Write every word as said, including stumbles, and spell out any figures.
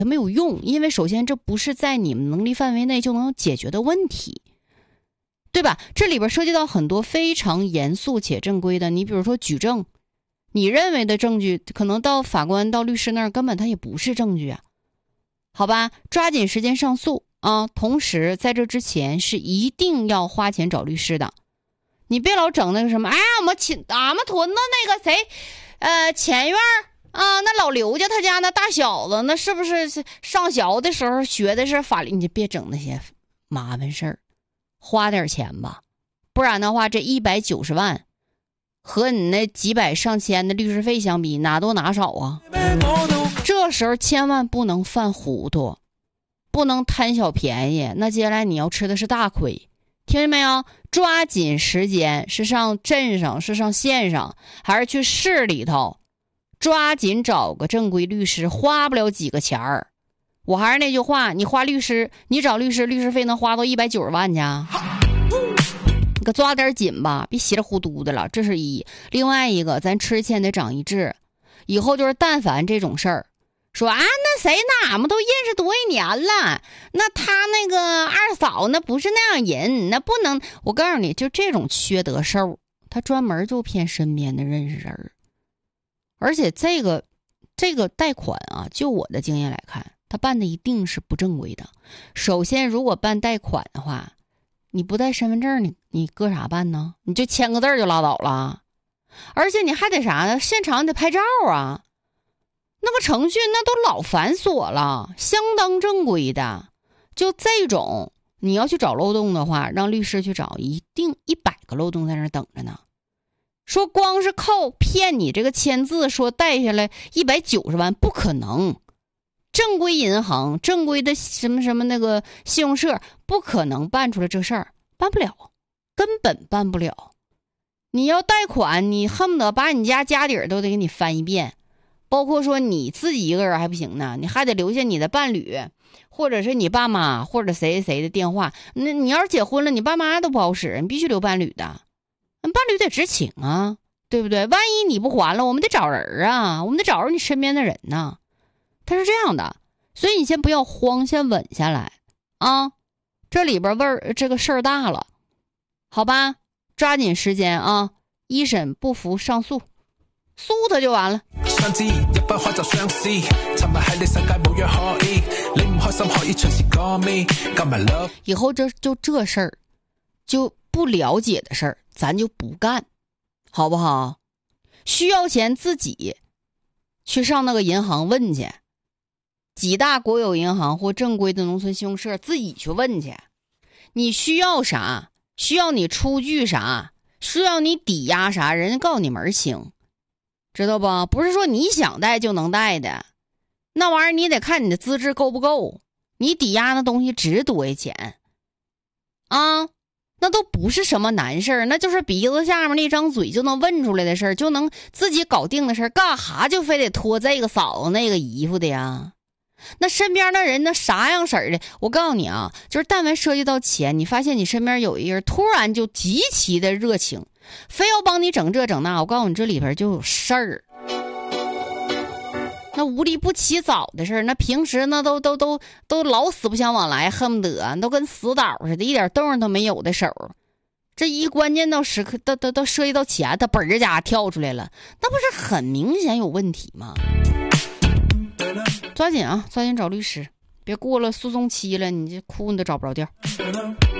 它没有用，因为首先这不是在你们能力范围内就能解决的问题，对吧？这里边涉及到很多非常严肃且正规的，你比如说举证，你认为的证据可能到法官到律师那儿根本它也不是证据啊，好吧？抓紧时间上诉啊！同时在这之前是一定要花钱找律师的，你别老整那个什么，哎呀，我们亲俺们屯子那个谁，呃，前院啊，那老刘家他家那大小子，那是不是上学的时候学的是法律？你就别整那些麻烦事儿，花点钱吧，不然的话，这一百九十万和你那几百上千的律师费相比，哪多哪少啊？这时候千万不能犯糊涂，不能贪小便宜，那接下来你要吃的是大亏。听见没有？抓紧时间，是上镇上，是上县上，还是去市里头，抓紧找个正规律师，花不了几个钱儿。我还是那句话，你花律师，你找律师，律师费能花到一百九十万去，你可抓点紧吧，别稀里糊涂的了。这是一。另外一个，咱吃钱得长一智，以后就是但凡这种事儿，说啊，那谁那俺们都认识多一年了，那他那个二嫂那不是那样人，那不能。我告诉你，就这种缺德事儿，他专门就骗身边的认识人。而且这个这个贷款啊，就我的经验来看，他办的一定是不正规的。首先，如果办贷款的话，你不带身份证，你你搁啥办呢？你就签个字就拉倒了。而且你还得啥呢？现场得拍照啊。那个程序那都老繁琐了，相当正规的。就这种你要去找漏洞的话，让律师去找，一定一百个漏洞在那等着呢。说光是靠骗你这个签字说贷下来一百九十万，不可能。正规银行正规的什么什么那个信用社不可能办出来这事儿，办不了，根本办不了。你要贷款，你恨不得把你家家底儿都得给你翻一遍，包括说你自己一个人还不行呢，你还得留下你的伴侣，或者是你爸妈，或者谁谁的电话。那你要是结婚了，你爸妈都不好使，你必须留伴侣的，伴侣得知情啊，对不对？万一你不还了，我们得找人啊，我们得找着你身边的人呢。他是这样的，所以你先不要慌，先稳下来啊。这里边味儿这个事儿大了，好吧？抓紧时间啊，一审不服上诉，诉他就完了。以后这就这事儿，就不了解的事儿，咱就不干，好不好？需要钱自己去上那个银行问去，几大国有银行或正规的农村信用社自己去问去。你需要啥？需要你出具啥？需要你抵押啥？人家告诉你门儿清，知道不？不是说你想贷就能贷的，那玩意儿你得看你的资质够不够，你抵押那东西值多少钱啊？那都不是什么难事儿，那就是鼻子下面那张嘴就能问出来的事儿，就能自己搞定的事儿，干哈就非得脱这个嫂子那个姨夫的呀？那身边的人那啥样式儿的，我告诉你啊，就是但凡涉及到钱，你发现你身边有一人突然就极其的热情，非要帮你整这整那，我告诉你这里边就有事儿。那无利不起早的事儿，那平时那都都都都老死不相往来，恨不得都跟死岛似的，一点动都没有的手，这一关键到时刻都都都涉及到钱，他本儿家跳出来了，那不是很明显有问题吗？抓紧啊，抓紧找律师，别过了诉讼期了，你这哭你都找不着调。